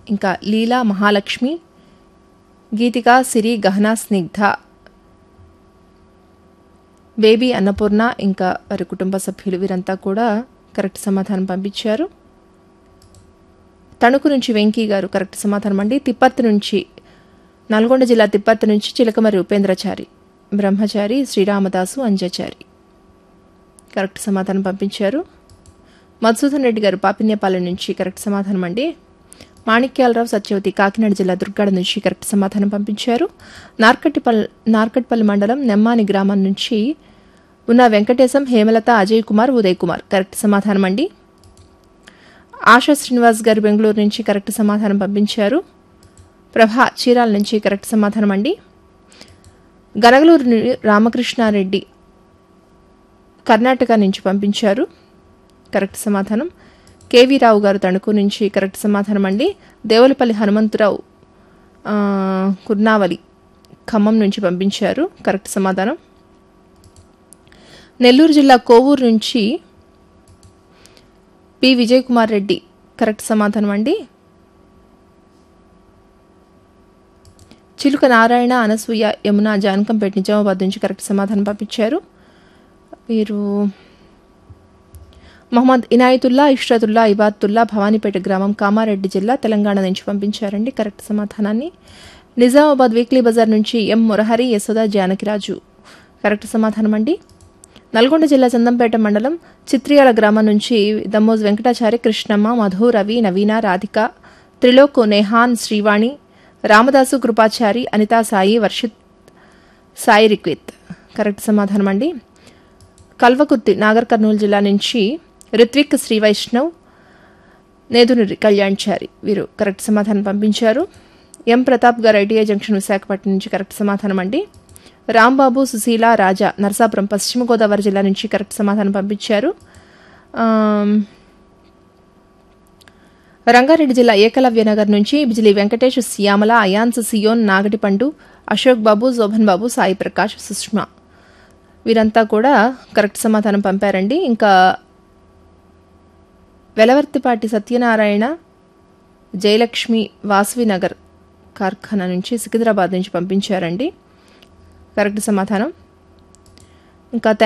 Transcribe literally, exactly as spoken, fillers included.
ఇంకా లీలా మహాలక్ష్మి, గీతిక, సిరి, గహన, స్నిగ్ధ, బేబీ అన్నపూర్ణ ఇంకా వారి కుటుంబ సభ్యులు వీరంతా కూడా కరెక్ట్ సమాధానం పంపించారు. తణుకు నుంచి వెంకీ గారు కరెక్ట్ సమాధానం అండి. తిప్పర్తి నుంచి, నల్గొండ జిల్లా తిప్పర్తి నుంచి చిలకమరి ఉపేంద్రచారి, బ్రహ్మచారి, శ్రీరామదాసు, అంజచారి కరెక్ట్ సమాధానం పంపించారు. మధుసూదన్ రెడ్డి గారు పాపిన్యపాలెం నుంచి కరెక్ట్ సమాధానం అండి. మాణిక్యాలరావు, సత్యవతి కాకినాడ జిల్లా దుర్గాడ నుంచి కరెక్ట్ సమాధానం పంపించారు. నార్కట్టిపల్ నార్కట్పల్లి మండలం నెమ్మాని గ్రామం నుంచి ఉన్న వెంకటేశం, హేమలత, అజయ్ కుమార్, ఉదయ్ కుమార్ కరెక్ట్ సమాధానం అండి. ఆశా శ్రీనివాస్ గారు బెంగళూరు నుంచి కరెక్ట్ సమాధానం పంపించారు. ప్రభా చీరాల నుంచి కరెక్ట్ సమాధానం అండి. గనగలూరు రామకృష్ణారెడ్డి కర్ణాటక నుంచి పంపించారు కరెక్ట్ సమాధానం. కేవీ రావు గారు తణుకు నుంచి కరెక్ట్ సమాధానం అండి. దేవులపల్లి హనుమంతరావు కుర్నావలి ఖమ్మం నుంచి పంపించారు కరెక్ట్ సమాధానం. నెల్లూరు జిల్లా కోవూరు నుంచి పి విజయ్ కుమార్ రెడ్డి కరెక్ట్ సమాధానం అండి. చిలుక నారాయణ, అనసూయ, యమున జానకంపేట నిజామాబాద్ నుంచి కరెక్ట్ సమాధానం పంపించారు. వీరు మహమ్మద్ ఇనాయతుల్లా, ఇష్రతుల్లా, ఇబాతుల్లా, భవానీపేట గ్రామం, కామారెడ్డి జిల్లా, తెలంగాణ నుంచి పంపించారండి కరెక్ట్ సమాధానాన్ని. నిజామాబాద్ వీక్లీ బజార్ నుంచి ఎం మురహరి, యశోద, జానకిరాజు కరెక్ట్ సమాధానం అండి. నల్గొండ జిల్లా చందంపేట మండలం చిత్రియాల గ్రామం నుంచి దమ్మోజ్ వెంకటాచారి, కృష్ణమ్మ, మధు, రవి, నవీన, రాధిక, త్రిలోక్, నేహాన్, శ్రీవాణి, రామదాసు, కృపాచారి, అనితా సాయి, వర్షిత్, సాయి రిక్విత్ కరెక్ట్ సమాధానం అండి. కల్వకుర్తి నాగర్ కర్నూలు జిల్లా నుంచి రిత్విక్, శ్రీ వైష్ణవ్, నేదునూరి కళ్యాణ్చారి వీరు కరెక్ట్ సమాధానం పంపించారు. ఎం ప్రతాప్ గారు ఐటీఐ జంక్షన్ విశాఖపట్నం నుంచి కరెక్ట్ సమాధానం అండి. రాంబాబు, సుశీల, రాజా నరసాపురం పశ్చిమ గోదావరి జిల్లా నుంచి కరెక్ట్ సమాధానం పంపించారు. రంగారెడ్డి జిల్లా ఏకలవ్య నగర్ నుంచి బిజిలీ వెంకటేష్, శ్యామల, అయాన్స్, సియోన్, నాగటిపండు, అశోక్ బాబు, శోభన్ బాబు, సాయి ప్రకాష్, సుష్మా వీరంతా కూడా కరెక్ట్ సమాధానం పంపారండి. ఇంకా వెలవర్తిపాటి సత్యనారాయణ, జయలక్ష్మి, వాసవి నగర్ కార్ఖానా నుంచి సికింద్రాబాద్ నుంచి పంపించారండి కరెక్ట్ సమాధానం. ఇంకా